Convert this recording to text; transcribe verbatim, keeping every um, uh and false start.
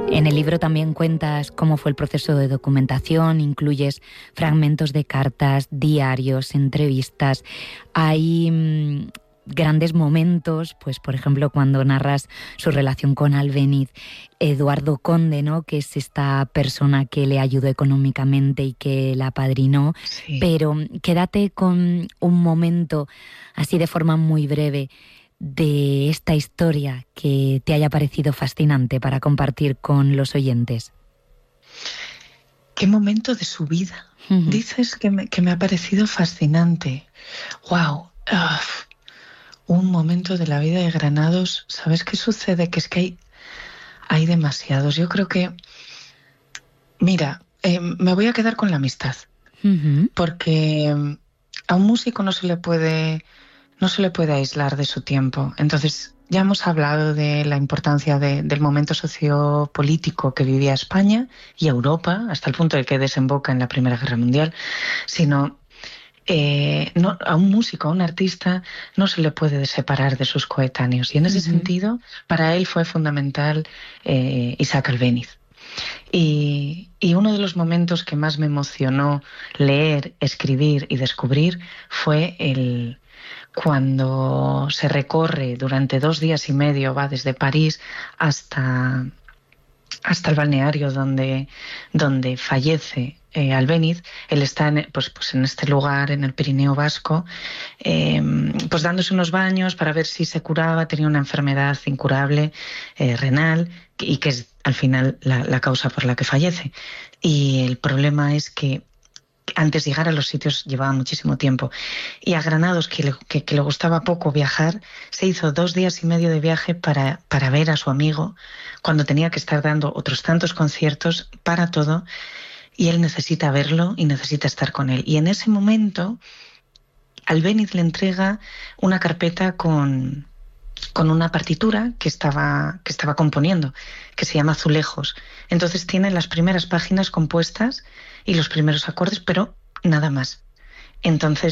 En el libro también cuentas cómo fue el proceso de documentación, incluyes fragmentos de cartas, diarios, entrevistas. Hay mmm, grandes momentos, pues por ejemplo cuando narras su relación con Albéniz, Eduardo Conde, ¿no?, que es esta persona que le ayudó económicamente y que la apadrinó. Sí. Pero quédate con un momento, así de forma muy breve, de esta historia que te haya parecido fascinante para compartir con los oyentes. ¿Qué momento de su vida? Uh-huh. Dices que me, que me ha parecido fascinante. ¡Wow! Uf. Un momento de la vida de Granados. ¿Sabes qué sucede? Que es que hay, hay demasiados. Yo creo que... Mira, eh, me voy a quedar con la amistad. Uh-huh. Porque a un músico no se le puede... no se le puede aislar de su tiempo. Entonces, ya hemos hablado de la importancia de, del momento sociopolítico que vivía España y Europa, hasta el punto de que desemboca en la Primera Guerra Mundial, sino eh, no, a un músico, a un artista, no se le puede separar de sus coetáneos. Y en ese uh-huh. sentido, para él fue fundamental eh, Isaac Albéniz. Y, y uno de los momentos que más me emocionó leer, escribir y descubrir fue el... cuando se recorre durante dos días y medio, va desde París hasta, hasta el balneario donde, donde fallece eh, Albéniz. Él está en, pues, pues en este lugar, en el Pirineo Vasco, eh, pues dándose unos baños para ver si se curaba. Tenía una enfermedad incurable, eh, renal, y que es al final la, la causa por la que fallece. Y el problema es que antes de llegar a los sitios llevaba muchísimo tiempo. Y a Granados, que le, que, que le gustaba poco viajar, se hizo dos días y medio de viaje para, para ver a su amigo, cuando tenía que estar dando otros tantos conciertos, para todo, y él necesita verlo y necesita estar con él. Y en ese momento, Albéniz le entrega una carpeta con, con una partitura que estaba, que estaba componiendo, que se llama Azulejos. Entonces tiene las primeras páginas compuestas y los primeros acordes, pero nada más. Entonces